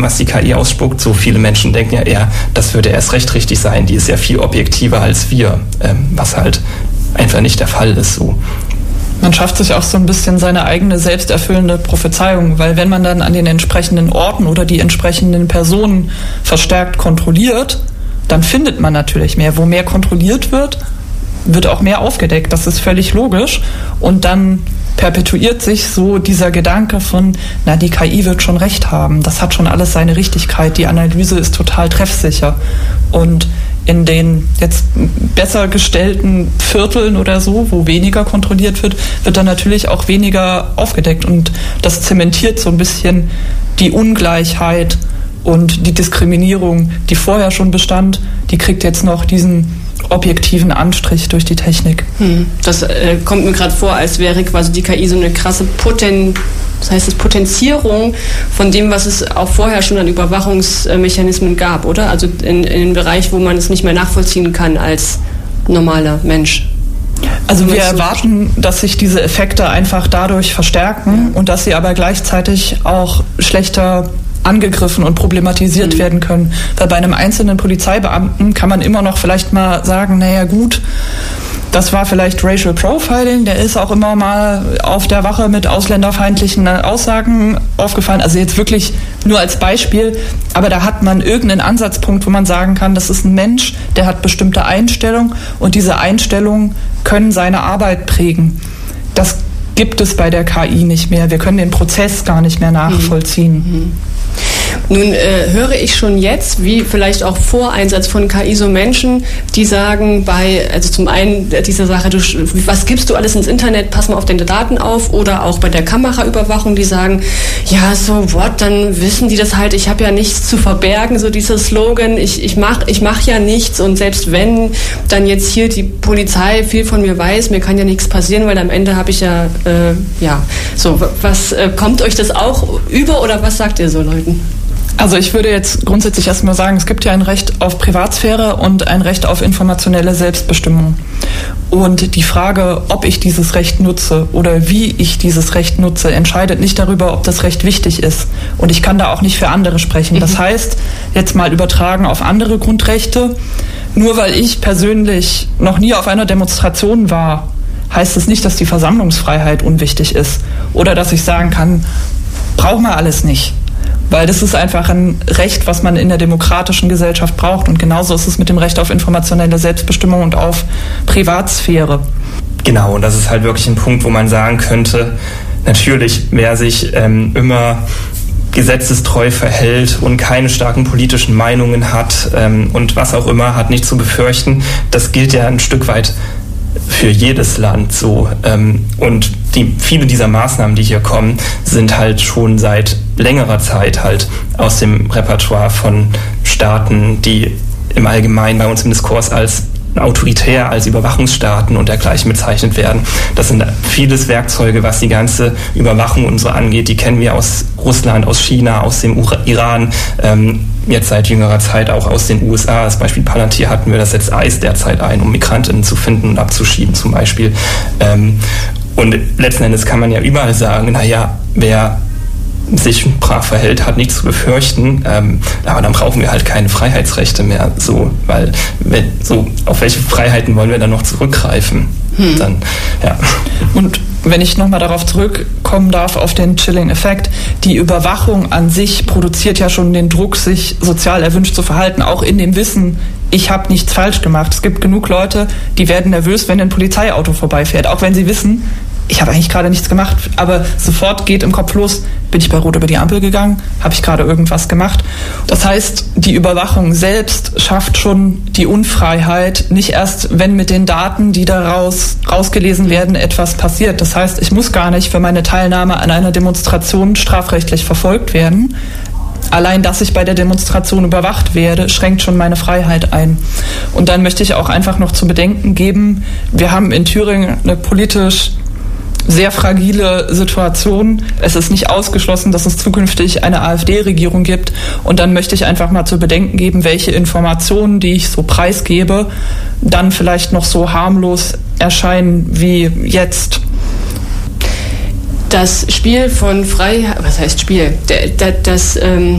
dem, was die KI ausspuckt. So viele Menschen denken ja eher, das würde erst recht richtig sein. Die ist ja viel objektiver als wir, was halt einfach nicht der Fall ist so. Man schafft sich auch so ein bisschen seine eigene selbsterfüllende Prophezeiung, weil wenn man dann an den entsprechenden Orten oder die entsprechenden Personen verstärkt kontrolliert, dann findet man natürlich mehr. Wo mehr kontrolliert wird, wird auch mehr aufgedeckt. Das ist völlig logisch. Und dann perpetuiert sich so dieser Gedanke von, na, die KI wird schon recht haben. Das hat schon alles seine Richtigkeit. Die Analyse ist total treffsicher. Und in den jetzt besser gestellten Vierteln oder so, wo weniger kontrolliert wird, wird dann natürlich auch weniger aufgedeckt. Und das zementiert so ein bisschen die Ungleichheit und die Diskriminierung, die vorher schon bestand, die kriegt jetzt noch diesen objektiven Anstrich durch die Technik. Das kommt mir gerade vor, als wäre quasi die KI so eine krasse Potenzierung von dem, was es auch vorher schon an Überwachungsmechanismen gab, oder? Also in einem Bereich, wo man es nicht mehr nachvollziehen kann als normaler Mensch. Also wir erwarten, dass sich diese Effekte einfach dadurch verstärken und dass sie aber gleichzeitig auch schlechter angegriffen und problematisiert werden können. Weil bei einem einzelnen Polizeibeamten kann man immer noch vielleicht mal sagen, naja gut, das war vielleicht Racial Profiling, der ist auch immer mal auf der Wache mit ausländerfeindlichen Aussagen aufgefallen. Also jetzt wirklich nur als Beispiel, aber da hat man irgendeinen Ansatzpunkt, wo man sagen kann, das ist ein Mensch, der hat bestimmte Einstellungen und diese Einstellungen können seine Arbeit prägen. Das gibt es bei der KI nicht mehr. Wir können den Prozess gar nicht mehr nachvollziehen. Nun höre ich schon jetzt, wie vielleicht auch vor Einsatz von KI, so Menschen, die sagen also zum einen diese Sache, was gibst du alles ins Internet, pass mal auf deine Daten auf, oder auch bei der Kameraüberwachung, die sagen, ja, so what, dann wissen die das halt, ich habe ja nichts zu verbergen, so dieser Slogan, ich mach ja nichts, und selbst wenn dann jetzt hier die Polizei viel von mir weiß, mir kann ja nichts passieren, weil am Ende habe ich ja, was kommt euch das auch über, oder was sagt ihr so Leuten? Also ich würde jetzt grundsätzlich erstmal sagen, es gibt ja ein Recht auf Privatsphäre und ein Recht auf informationelle Selbstbestimmung. Und die Frage, ob ich dieses Recht nutze oder wie ich dieses Recht nutze, entscheidet nicht darüber, ob das Recht wichtig ist. Und ich kann da auch nicht für andere sprechen. Das heißt, jetzt mal übertragen auf andere Grundrechte, nur weil ich persönlich noch nie auf einer Demonstration war, heißt es nicht, dass die Versammlungsfreiheit unwichtig ist. Oder dass ich sagen kann, brauchen wir alles nicht. Weil das ist einfach ein Recht, was man in der demokratischen Gesellschaft braucht. Und genauso ist es mit dem Recht auf informationelle Selbstbestimmung und auf Privatsphäre. Genau, und das ist halt wirklich ein Punkt, wo man sagen könnte, natürlich, wer sich immer gesetzestreu verhält und keine starken politischen Meinungen hat und was auch immer, hat nicht zu befürchten. Das gilt ja ein Stück weit für jedes Land so. Und viele dieser Maßnahmen, die hier kommen, sind halt schon seit längerer Zeit halt aus dem Repertoire von Staaten, die im Allgemeinen bei uns im Diskurs als autoritär, als Überwachungsstaaten und dergleichen bezeichnet werden. Das sind vieles Werkzeuge, was die ganze Überwachung und so angeht. Die kennen wir aus Russland, aus China, aus dem Iran, jetzt seit jüngerer Zeit auch aus den USA. Als Beispiel Palantir hatten wir, das setzt ICE derzeit ein, um Migrantinnen zu finden und abzuschieben zum Beispiel. Und letzten Endes kann man ja überall sagen, naja, wer sich brav verhält, hat nichts zu befürchten, aber dann brauchen wir halt keine Freiheitsrechte mehr, so, weil auf welche Freiheiten wollen wir dann noch zurückgreifen? Dann, ja. Und wenn ich nochmal darauf zurückkommen darf, auf den Chilling-Effekt, die Überwachung an sich produziert ja schon den Druck, sich sozial erwünscht zu verhalten, auch in dem Wissen, ich habe nichts falsch gemacht. Es gibt genug Leute, die werden nervös, wenn ein Polizeiauto vorbeifährt, auch wenn sie wissen, ich habe eigentlich gerade nichts gemacht, aber sofort geht im Kopf los, bin ich bei Rot über die Ampel gegangen, habe ich gerade irgendwas gemacht. Das heißt, die Überwachung selbst schafft schon die Unfreiheit, nicht erst, wenn mit den Daten, die daraus rausgelesen werden, etwas passiert. Das heißt, ich muss gar nicht für meine Teilnahme an einer Demonstration strafrechtlich verfolgt werden. Allein, dass ich bei der Demonstration überwacht werde, schränkt schon meine Freiheit ein. Und dann möchte ich auch einfach noch zu bedenken geben, wir haben in Thüringen eine politisch sehr fragile Situation. Es ist nicht ausgeschlossen, dass es zukünftig eine AfD-Regierung gibt. Und dann möchte ich einfach mal zu bedenken geben, welche Informationen, die ich so preisgebe, dann vielleicht noch so harmlos erscheinen wie jetzt. Das Spiel von Freiheit, was heißt Spiel? Das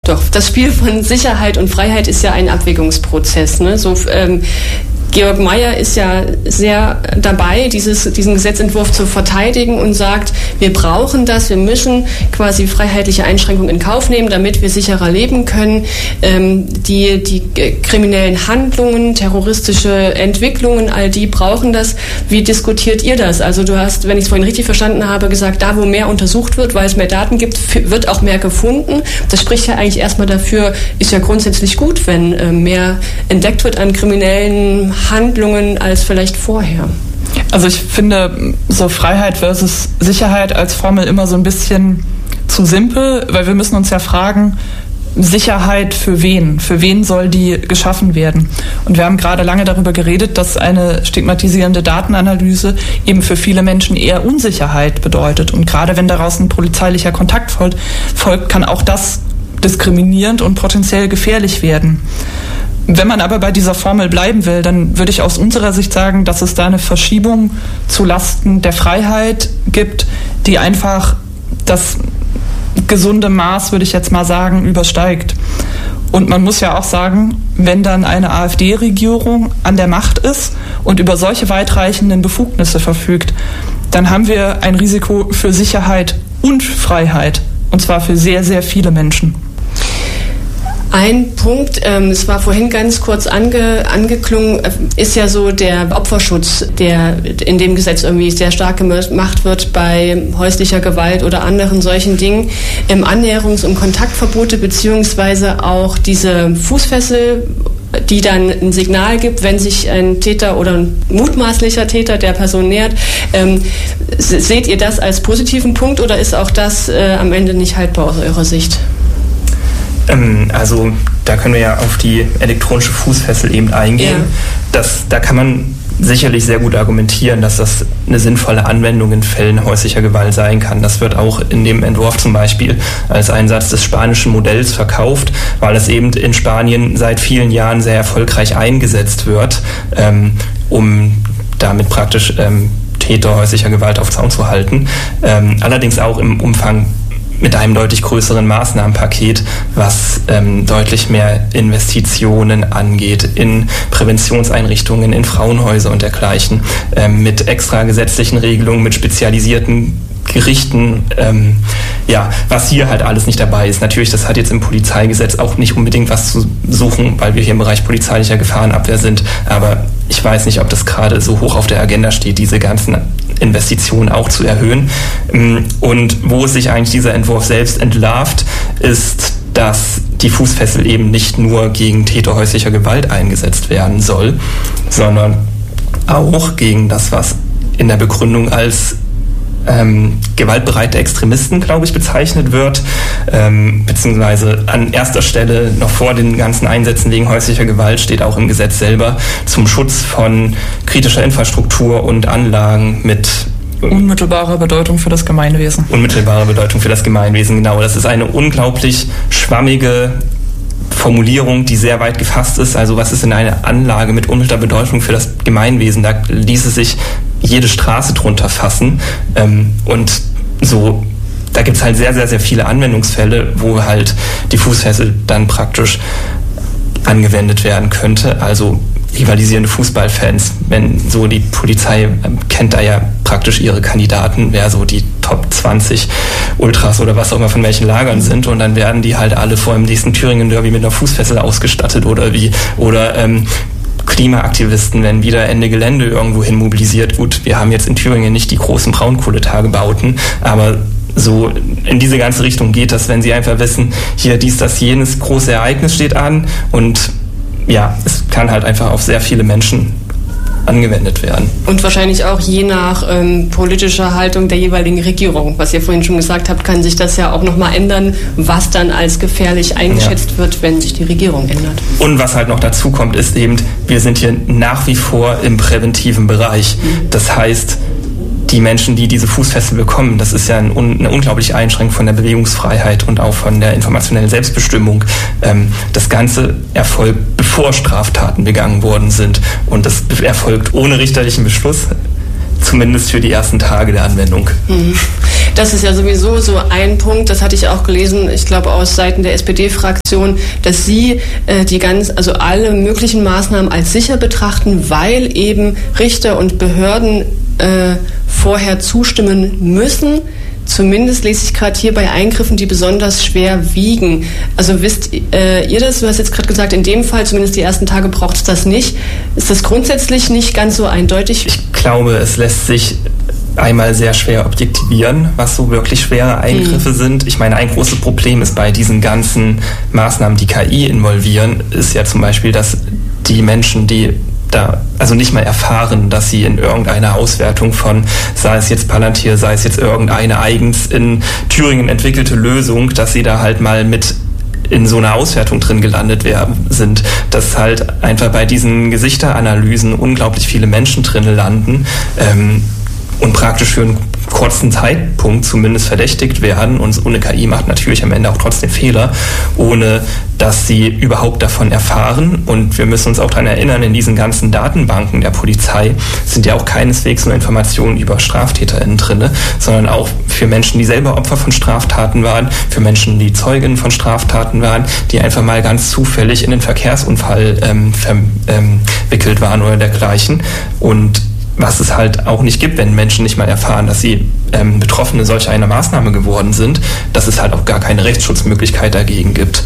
Doch, das Spiel von Sicherheit und Freiheit ist ja ein Abwägungsprozess. Ne? Georg Meyer ist ja sehr dabei, diesen Gesetzentwurf zu verteidigen und sagt, wir brauchen das, wir müssen quasi freiheitliche Einschränkungen in Kauf nehmen, damit wir sicherer leben können. Die kriminellen Handlungen, terroristische Entwicklungen, all die brauchen das. Wie diskutiert ihr das? Also du hast, wenn ich es vorhin richtig verstanden habe, gesagt, da wo mehr untersucht wird, weil es mehr Daten gibt, wird auch mehr gefunden. Das spricht ja eigentlich erstmal dafür, ist ja grundsätzlich gut, wenn mehr entdeckt wird an kriminellen Handlungen als vielleicht vorher. Also ich finde so Freiheit versus Sicherheit als Formel immer so ein bisschen zu simpel, weil wir müssen uns ja fragen, Sicherheit für wen? Für wen soll die geschaffen werden? Und wir haben gerade lange darüber geredet, dass eine stigmatisierende Datenanalyse eben für viele Menschen eher Unsicherheit bedeutet. Und gerade wenn daraus ein polizeilicher Kontakt folgt, kann auch das diskriminierend und potenziell gefährlich werden. Wenn man aber bei dieser Formel bleiben will, dann würde ich aus unserer Sicht sagen, dass es da eine Verschiebung zu Lasten der Freiheit gibt, die einfach das gesunde Maß, würde ich jetzt mal sagen, übersteigt. Und man muss ja auch sagen, wenn dann eine AfD-Regierung an der Macht ist und über solche weitreichenden Befugnisse verfügt, dann haben wir ein Risiko für Sicherheit und Freiheit. Und zwar für sehr, sehr viele Menschen. Ein Punkt, es war vorhin ganz kurz angeklungen, ist ja so der Opferschutz, der in dem Gesetz irgendwie sehr stark gemacht wird bei häuslicher Gewalt oder anderen solchen Dingen. Annäherungs- und Kontaktverbote beziehungsweise auch diese Fußfessel, die dann ein Signal gibt, wenn sich ein Täter oder ein mutmaßlicher Täter der Person nähert. Seht ihr das als positiven Punkt oder ist auch das am Ende nicht haltbar aus eurer Sicht? Also da können wir ja auf die elektronische Fußfessel eben eingehen. Ja. Da kann man sicherlich sehr gut argumentieren, dass das eine sinnvolle Anwendung in Fällen häuslicher Gewalt sein kann. Das wird auch in dem Entwurf zum Beispiel als Einsatz des spanischen Modells verkauft, weil es eben in Spanien seit vielen Jahren sehr erfolgreich eingesetzt wird, um damit praktisch Täter häuslicher Gewalt auf Zaun zu halten. Allerdings auch im Umfang mit einem deutlich größeren Maßnahmenpaket, was deutlich mehr Investitionen angeht in Präventionseinrichtungen, in Frauenhäuser und dergleichen, mit extra gesetzlichen Regelungen, mit spezialisierten Gerichten, was hier halt alles nicht dabei ist. Natürlich, das hat jetzt im Polizeigesetz auch nicht unbedingt was zu suchen, weil wir hier im Bereich polizeilicher Gefahrenabwehr sind, aber ich weiß nicht, ob das gerade so hoch auf der Agenda steht, diese ganzen Investitionen auch zu erhöhen. Und wo sich eigentlich dieser Entwurf selbst entlarvt, ist, dass die Fußfessel eben nicht nur gegen Täter häuslicher Gewalt eingesetzt werden soll, sondern auch gegen das, was in der Begründung als gewaltbereite Extremisten, glaube ich, bezeichnet wird, beziehungsweise an erster Stelle noch vor den ganzen Einsätzen wegen häuslicher Gewalt steht auch im Gesetz selber zum Schutz von kritischer Infrastruktur und Anlagen mit unmittelbare Bedeutung für das Gemeinwesen. Unmittelbare Bedeutung für das Gemeinwesen, genau. Das ist eine unglaublich schwammige Formulierung, die sehr weit gefasst ist. Also was ist denn eine Anlage mit unmittelbarer Bedeutung für das Gemeinwesen? Da ließe sich jede Straße drunter fassen. Und so, da gibt es halt sehr, sehr, sehr viele Anwendungsfälle, wo halt die Fußfessel dann praktisch angewendet werden könnte. Also rivalisierende Fußballfans, wenn so die Polizei kennt da ja praktisch ihre Kandidaten, wer so die Top 20 Ultras oder was auch immer von welchen Lagern sind, und dann werden die halt alle vor dem nächsten Thüringen-Derby mit einer Fußfessel ausgestattet oder Klimaaktivisten werden wieder Ende Gelände irgendwo hin mobilisiert. Gut, wir haben jetzt in Thüringen nicht die großen Braunkohletagebauten, aber so in diese ganze Richtung geht das, wenn sie einfach wissen, hier dies, das, jenes große Ereignis steht an, und ja, es kann halt einfach auf sehr viele Menschen angewendet werden. Und wahrscheinlich auch je nach politischer Haltung der jeweiligen Regierung. Was ihr vorhin schon gesagt habt, kann sich das ja auch nochmal ändern, was dann als gefährlich eingeschätzt wird, wenn sich die Regierung ändert. Und was halt noch dazu kommt, ist eben, wir sind hier nach wie vor im präventiven Bereich. Das heißt, die Menschen, die diese Fußfessel bekommen, das ist ja eine unglaubliche Einschränkung von der Bewegungsfreiheit und auch von der informationellen Selbstbestimmung. Das Ganze erfolgt, bevor Straftaten begangen worden sind, und das erfolgt ohne richterlichen Beschluss, zumindest für die ersten Tage der Anwendung. Das ist ja sowieso so ein Punkt, das hatte ich auch gelesen, ich glaube aus Seiten der SPD-Fraktion, dass sie also alle möglichen Maßnahmen als sicher betrachten, weil eben Richter und Behörden vorher zustimmen müssen. Zumindest lese ich gerade hier bei Eingriffen, die besonders schwer wiegen. Also wisst ihr das? Du hast jetzt gerade gesagt, in dem Fall, zumindest die ersten Tage, braucht es das nicht. Ist das grundsätzlich nicht ganz so eindeutig? Ich glaube, es lässt sich einmal sehr schwer objektivieren, was so wirklich schwere Eingriffe sind. Ich meine, ein großes Problem ist bei diesen ganzen Maßnahmen, die KI involvieren, ist ja zum Beispiel, dass die Menschen, die da also nicht mal erfahren, dass sie in irgendeiner Auswertung von, sei es jetzt Palantir, sei es jetzt irgendeine eigens in Thüringen entwickelte Lösung, dass sie da halt mal mit in so einer Auswertung drin gelandet sind, dass halt einfach bei diesen Gesichteranalysen unglaublich viele Menschen drin landen und praktisch für einen kurzen Zeitpunkt zumindest verdächtigt werden, und so eine KI macht natürlich am Ende auch trotzdem Fehler, ohne dass sie überhaupt davon erfahren. Und wir müssen uns auch daran erinnern, in diesen ganzen Datenbanken der Polizei sind ja auch keineswegs nur Informationen über StraftäterInnen drin, sondern auch für Menschen, die selber Opfer von Straftaten waren, für Menschen, die Zeugen von Straftaten waren, die einfach mal ganz zufällig in den Verkehrsunfall verwickelt waren oder dergleichen. Und was es halt auch nicht gibt, wenn Menschen nicht mal erfahren, dass sie Betroffene solch einer Maßnahme geworden sind, dass es halt auch gar keine Rechtsschutzmöglichkeit dagegen gibt.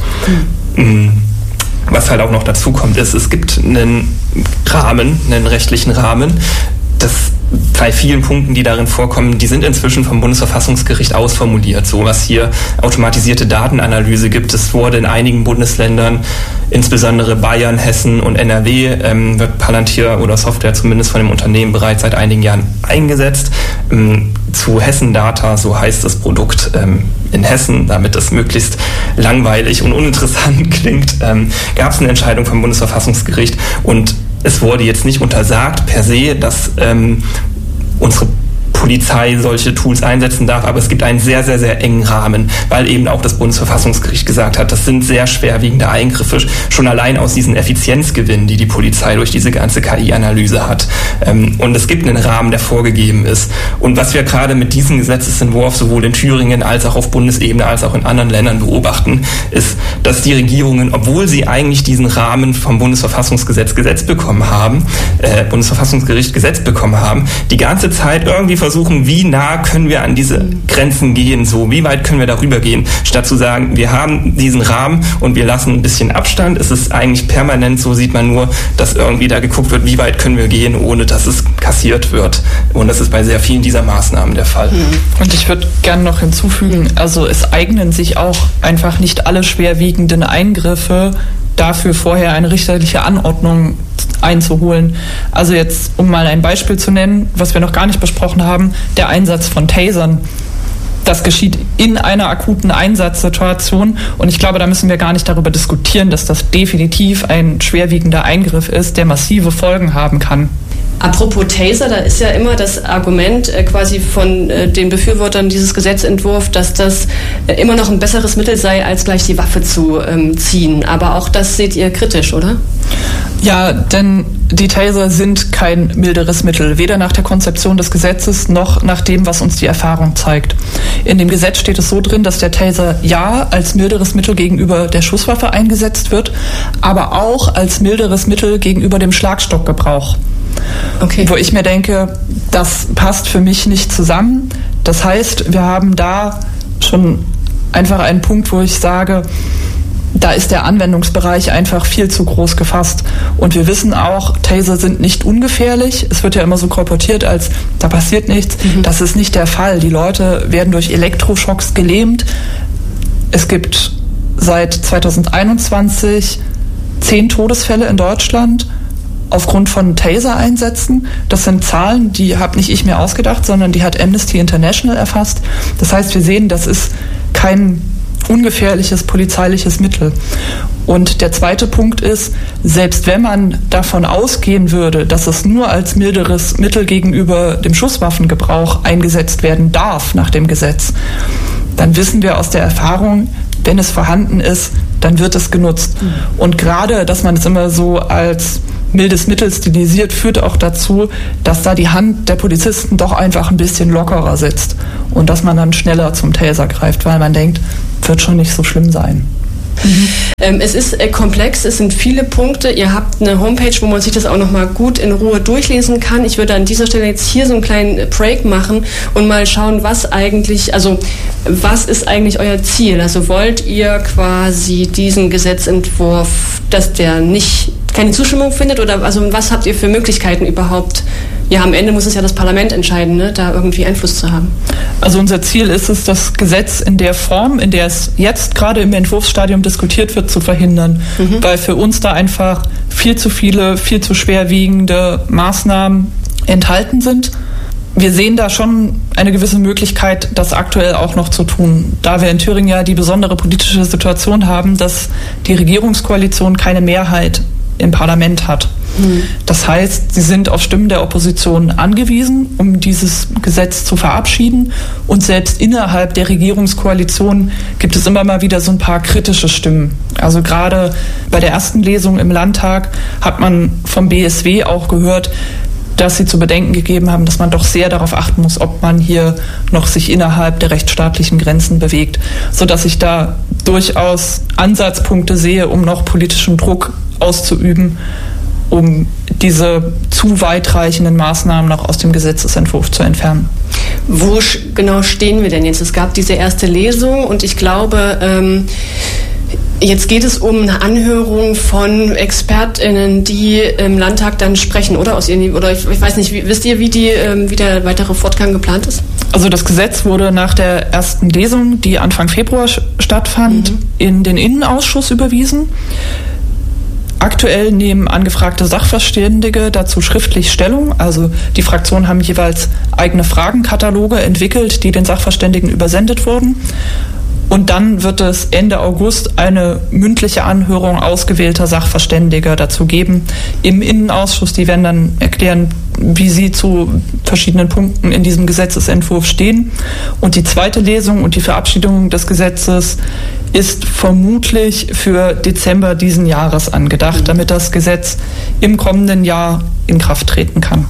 Was halt auch noch dazu kommt, ist, es gibt einen rechtlichen Rahmen, das bei vielen Punkten, die darin vorkommen, die sind inzwischen vom Bundesverfassungsgericht ausformuliert. So was hier automatisierte Datenanalyse gibt. Es wurde in einigen Bundesländern, insbesondere Bayern, Hessen und NRW, wird Palantir oder Software zumindest von dem Unternehmen bereits seit einigen Jahren eingesetzt. Zu Hessen Data, so heißt das Produkt in Hessen, damit es möglichst langweilig und uninteressant klingt, gab es eine Entscheidung vom Bundesverfassungsgericht, und es wurde jetzt nicht untersagt per se, dass unsere Polizei solche Tools einsetzen darf, aber es gibt einen sehr, sehr, sehr engen Rahmen, weil eben auch das Bundesverfassungsgericht gesagt hat, das sind sehr schwerwiegende Eingriffe, schon allein aus diesen Effizienzgewinnen, die die Polizei durch diese ganze KI-Analyse hat. Und es gibt einen Rahmen, der vorgegeben ist. Und was wir gerade mit diesem Gesetzesentwurf sowohl in Thüringen als auch auf Bundesebene als auch in anderen Ländern beobachten, ist, dass die Regierungen, obwohl sie eigentlich diesen Rahmen vom Bundesverfassungsgericht gesetzt bekommen haben, die ganze Zeit irgendwie versuchen, wie nah können wir an diese Grenzen gehen, so wie weit können wir darüber gehen, statt zu sagen, wir haben diesen Rahmen und wir lassen ein bisschen Abstand. Es ist eigentlich permanent, so sieht man nur, dass irgendwie da geguckt wird, wie weit können wir gehen, ohne dass es kassiert wird. Und das ist bei sehr vielen dieser Maßnahmen der Fall. Und ich würde gerne noch hinzufügen, also es eignen sich auch einfach nicht alle schwerwiegenden Eingriffe dafür vorher eine richterliche Anordnung einzuholen. Also jetzt, um mal ein Beispiel zu nennen, was wir noch gar nicht besprochen haben, der Einsatz von Tasern. Das geschieht in einer akuten Einsatzsituation, und ich glaube, da müssen wir gar nicht darüber diskutieren, dass das definitiv ein schwerwiegender Eingriff ist, der massive Folgen haben kann. Apropos Taser, da ist ja immer das Argument quasi von den Befürwortern dieses Gesetzentwurfs, dass das immer noch ein besseres Mittel sei, als gleich die Waffe zu ziehen. Aber auch das seht ihr kritisch, oder? Ja, denn die Taser sind kein milderes Mittel, weder nach der Konzeption des Gesetzes noch nach dem, was uns die Erfahrung zeigt. In dem Gesetz steht es so drin, dass der Taser ja als milderes Mittel gegenüber der Schusswaffe eingesetzt wird, aber auch als milderes Mittel gegenüber dem Schlagstockgebrauch. Okay. Wo ich mir denke, das passt für mich nicht zusammen. Das heißt, wir haben da schon einfach einen Punkt, wo ich sage, da ist der Anwendungsbereich einfach viel zu groß gefasst. Und wir wissen auch, Taser sind nicht ungefährlich. Es wird ja immer so kolportiert, als da passiert nichts. Das ist nicht der Fall. Die Leute werden durch Elektroschocks gelähmt. Es gibt seit 2021 10 Todesfälle in Deutschland aufgrund von Taser-Einsätzen. Das sind Zahlen, die habe nicht ich mir ausgedacht, sondern die hat Amnesty International erfasst. Das heißt, wir sehen, das ist kein ungefährliches polizeiliches Mittel. Und der zweite Punkt ist, selbst wenn man davon ausgehen würde, dass es nur als milderes Mittel gegenüber dem Schusswaffengebrauch eingesetzt werden darf nach dem Gesetz, dann wissen wir aus der Erfahrung, wenn es vorhanden ist, dann wird es genutzt. Und gerade, dass man es immer so als mildes Mittel stilisiert, führt auch dazu, dass da die Hand der Polizisten doch einfach ein bisschen lockerer sitzt und dass man dann schneller zum Taser greift, weil man denkt, wird schon nicht so schlimm sein. Es ist komplex, es sind viele Punkte. Ihr habt eine Homepage, wo man sich das auch nochmal gut in Ruhe durchlesen kann. Ich würde an dieser Stelle jetzt hier so einen kleinen Break machen und mal schauen, was ist eigentlich euer Ziel? Also wollt ihr quasi diesen Gesetzentwurf, dass der keine Zustimmung findet, oder also was habt ihr für Möglichkeiten überhaupt? Ja, am Ende muss es ja das Parlament entscheiden, ne, da irgendwie Einfluss zu haben. Also unser Ziel ist es, das Gesetz in der Form, in der es jetzt gerade im Entwurfsstadium diskutiert wird, zu verhindern. Weil für uns da einfach viel zu viele, viel zu schwerwiegende Maßnahmen enthalten sind. Wir sehen da schon eine gewisse Möglichkeit, das aktuell auch noch zu tun, da wir in Thüringen ja die besondere politische Situation haben, dass die Regierungskoalition keine Mehrheit im Parlament hat. Das heißt, sie sind auf Stimmen der Opposition angewiesen, um dieses Gesetz zu verabschieden. Und selbst innerhalb der Regierungskoalition gibt es immer mal wieder so ein paar kritische Stimmen. Also gerade bei der ersten Lesung im Landtag hat man vom BSW auch gehört, dass sie zu bedenken gegeben haben, dass man doch sehr darauf achten muss, ob man hier noch sich innerhalb der rechtsstaatlichen Grenzen bewegt, sodass ich da durchaus Ansatzpunkte sehe, um noch politischen Druck auszuüben, um diese zu weitreichenden Maßnahmen noch aus dem Gesetzesentwurf zu entfernen. Wo genau stehen wir denn jetzt? Es gab diese erste Lesung und ich glaube, jetzt geht es um eine Anhörung von ExpertInnen, die im Landtag dann sprechen, oder? Ich weiß nicht, wisst ihr, wie der weitere Fortgang geplant ist? Also das Gesetz wurde nach der ersten Lesung, die Anfang Februar stattfand, in den Innenausschuss überwiesen. Aktuell nehmen angefragte Sachverständige dazu schriftlich Stellung. Also die Fraktionen haben jeweils eigene Fragenkataloge entwickelt, die den Sachverständigen übersendet wurden. Und dann wird es Ende August eine mündliche Anhörung ausgewählter Sachverständiger dazu geben im Innenausschuss. Die werden dann erklären, wie sie zu verschiedenen Punkten in diesem Gesetzesentwurf stehen. Und die zweite Lesung und die Verabschiedung des Gesetzes ist vermutlich für Dezember diesen Jahres angedacht, damit das Gesetz im kommenden Jahr in Kraft treten kann.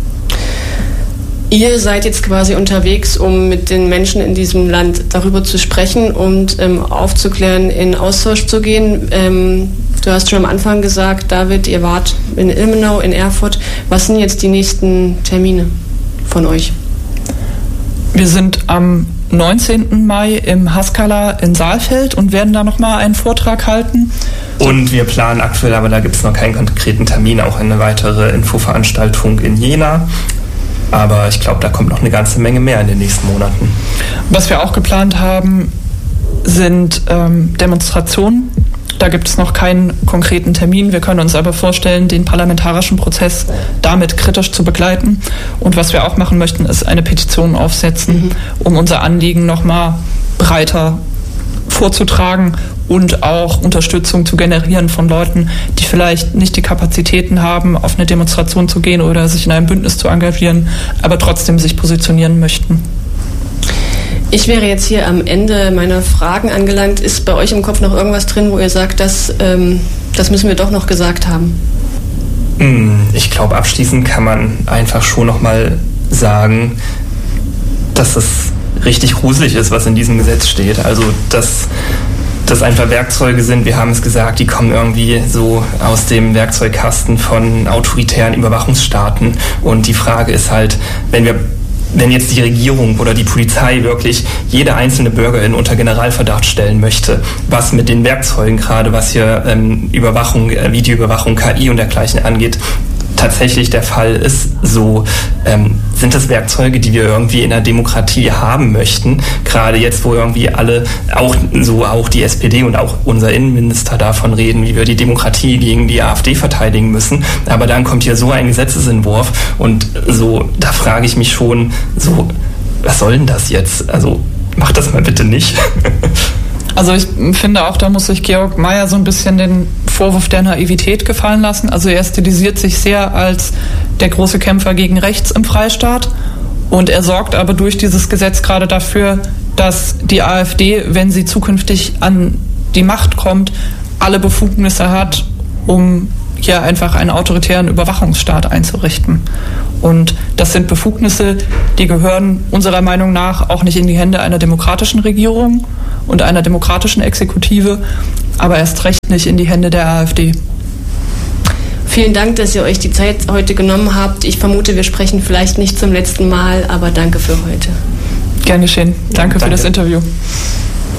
Ihr seid jetzt quasi unterwegs, um mit den Menschen in diesem Land darüber zu sprechen und aufzuklären, in Austausch zu gehen. Du hast schon am Anfang gesagt, David, ihr wart in Ilmenau, in Erfurt. Was sind jetzt die nächsten Termine von euch? Wir sind am 19. Mai im Haskala in Saalfeld und werden da nochmal einen Vortrag halten. Und wir planen aktuell, aber da gibt es noch keinen konkreten Termin, auch eine weitere Infoveranstaltung in Jena. Aber ich glaube, da kommt noch eine ganze Menge mehr in den nächsten Monaten. Was wir auch geplant haben, sind Demonstrationen. Da gibt es noch keinen konkreten Termin. Wir können uns aber vorstellen, den parlamentarischen Prozess damit kritisch zu begleiten. Und was wir auch machen möchten, ist eine Petition aufsetzen, um unser Anliegen nochmal breiter vorzutragen und auch Unterstützung zu generieren von Leuten, die vielleicht nicht die Kapazitäten haben, auf eine Demonstration zu gehen oder sich in einem Bündnis zu engagieren, aber trotzdem sich positionieren möchten. Ich wäre jetzt hier am Ende meiner Fragen angelangt. Ist bei euch im Kopf noch irgendwas drin, wo ihr sagt, das müssen wir doch noch gesagt haben? Ich glaube, abschließend kann man einfach schon nochmal sagen, dass es richtig gruselig ist, was in diesem Gesetz steht. Also, dass das einfach Werkzeuge sind, wir haben es gesagt, die kommen irgendwie so aus dem Werkzeugkasten von autoritären Überwachungsstaaten. Und die Frage ist halt, wenn jetzt die Regierung oder die Polizei wirklich jede einzelne Bürgerin unter Generalverdacht stellen möchte, was mit den Werkzeugen gerade, was hier Überwachung, Videoüberwachung, KI und dergleichen angeht, tatsächlich der Fall ist, so sind das Werkzeuge, die wir irgendwie in der Demokratie haben möchten. Gerade jetzt, wo irgendwie alle, auch die SPD und auch unser Innenminister davon reden, wie wir die Demokratie gegen die AfD verteidigen müssen. Aber dann kommt hier so ein Gesetzesentwurf und so, da frage ich mich schon, so, was soll denn das jetzt? Also macht das mal bitte nicht. Also ich finde auch, da muss sich Georg Mayer so ein bisschen den Vorwurf der Naivität gefallen lassen. Also er stilisiert sich sehr als der große Kämpfer gegen rechts im Freistaat und er sorgt aber durch dieses Gesetz gerade dafür, dass die AfD, wenn sie zukünftig an die Macht kommt, alle Befugnisse hat, um hier einfach einen autoritären Überwachungsstaat einzurichten. Und das sind Befugnisse, die gehören unserer Meinung nach auch nicht in die Hände einer demokratischen Regierung und einer demokratischen Exekutive, aber erst recht nicht in die Hände der AfD. Vielen Dank, dass ihr euch die Zeit heute genommen habt. Ich vermute, wir sprechen vielleicht nicht zum letzten Mal, aber danke für heute. Gern geschehen. Danke für das Interview.